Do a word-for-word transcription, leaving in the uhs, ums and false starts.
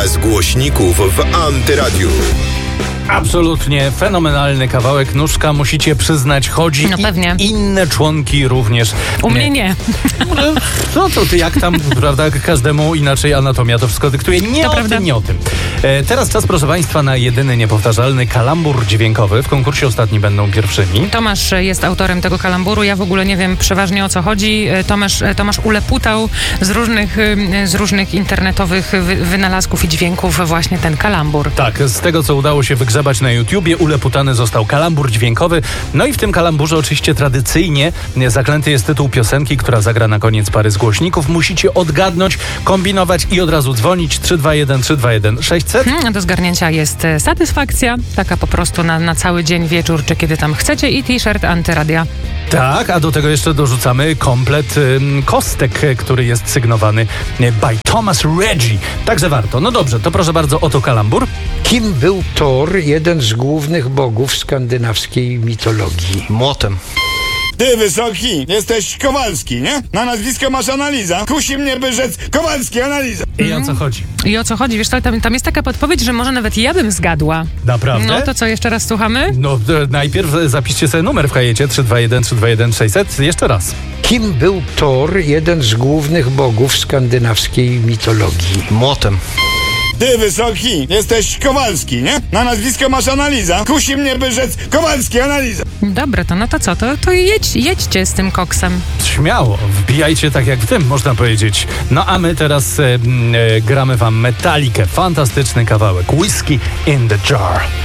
Teraz głośników w Antyradiu. Absolutnie fenomenalny kawałek. Nóżka, musicie przyznać, chodzi No pewnie. i inne członki również. U mnie nie. No to ty jak tam, prawda, każdemu inaczej anatomia to wszystko dyktuje. Nie To o prawda. tym, nie o tym. E, teraz czas, proszę Państwa, na jedyny niepowtarzalny kalambur dźwiękowy. W konkursie ostatni będą pierwszymi. Tomasz jest autorem tego kalamburu. Ja w ogóle nie wiem przeważnie o co chodzi. Tomasz, Tomasz uleputał z różnych, z różnych internetowych wy, wynalazków i dźwięków właśnie ten kalambur. Tak, z tego co udało się wygrzebać na YouTubie, uleputany został kalambur dźwiękowy. No i w tym kalamburze oczywiście tradycyjnie zaklęty jest tytuł piosenki, która zagra na koniec pary z głośników. Musicie odgadnąć, kombinować i od razu dzwonić trzy dwa jeden trzy dwa jeden sześćset. Hmm, do zgarnięcia jest e, satysfakcja, taka po prostu na, na cały dzień, wieczór, czy kiedy tam chcecie, i t-shirt Antyradia. Tak, a do tego jeszcze dorzucamy komplet ym, kostek, y, który jest sygnowany y, by Thomas Reggie. Także warto. No dobrze, to proszę bardzo, oto kalambur. Kim był Thor, jeden z głównych bogów skandynawskiej mitologii? Młotem. Ty, Wysoki, jesteś Kowalski, nie? Na nazwisko masz Analiza. Kusi mnie, by rzec Kowalski Analiza. I o co chodzi? I o co chodzi? Wiesz, tam, tam jest taka podpowiedź, że może nawet ja bym zgadła. Naprawdę? No to co, jeszcze raz słuchamy? No, e, najpierw zapiszcie sobie numer w kajecie trzy dwa jeden trzy dwa jeden sześćset. Jeszcze raz. Kim był Thor, jeden z głównych bogów skandynawskiej mitologii? Młotem. Ty, Wysoki, jesteś Kowalski, nie? Na nazwisko masz Analiza. Kusi mnie, by rzec Kowalski Analiza. Dobra, to no to co? To, to jedź, jedźcie z tym koksem. Śmiało, wbijajcie tak jak w tym, można powiedzieć. No a my teraz e, m, e, gramy wam Metallicę. Fantastyczny kawałek. Whiskey in the Jar.